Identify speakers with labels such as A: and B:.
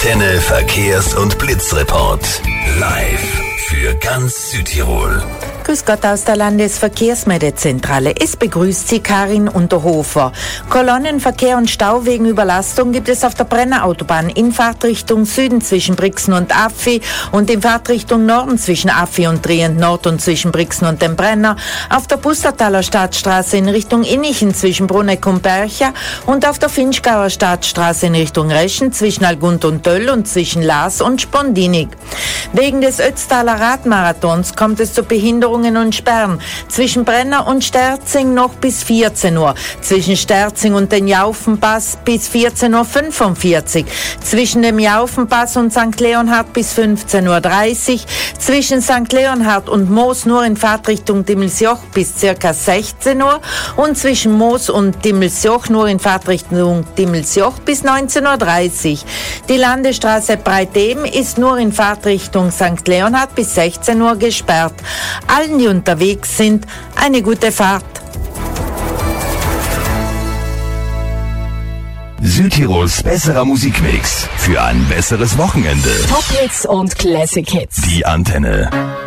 A: Antenne Verkehrs- und Blitzreport. Live für ganz Südtirol.
B: Grüß Gott aus der Landesverkehrsmeldezentrale. Es begrüßt Sie Karin Unterhofer. Kolonnenverkehr und Stau wegen Überlastung gibt es auf der Brenner Autobahn in Fahrtrichtung Süden zwischen Brixen und Affi und in Fahrtrichtung Norden zwischen Affi und Trient Nord und zwischen Brixen und dem Brenner, auf der Pustertaler Stadtstraße in Richtung Innichen zwischen Bruneck und Bercha und auf der Finchgauer Stadtstraße in Richtung Reschen zwischen Algund und Döll und zwischen Laas und Spondinig. Wegen des Ötztaler Radmarathons kommt es zu Behinderungen und Sperren zwischen Brenner und Sterzing noch bis 14 Uhr, zwischen Sterzing und den Jaufenpass bis 14.45 Uhr, zwischen dem Jaufenpass und St. Leonhard bis 15.30 Uhr, zwischen St. Leonhard und Moos nur in Fahrtrichtung Dimmelsjoch bis ca. 16 Uhr und zwischen Moos und Dimmelsjoch nur in Fahrtrichtung Dimmelsjoch bis 19.30 Uhr. Die Landesstraße Breiteben ist nur in Fahrtrichtung St. Leonhard bis 16 Uhr gesperrt. Allen, die unterwegs sind, eine gute Fahrt.
A: Südtirols besserer Musikmix für ein besseres Wochenende.
C: Top Hits und Classic Hits.
A: Die Antenne.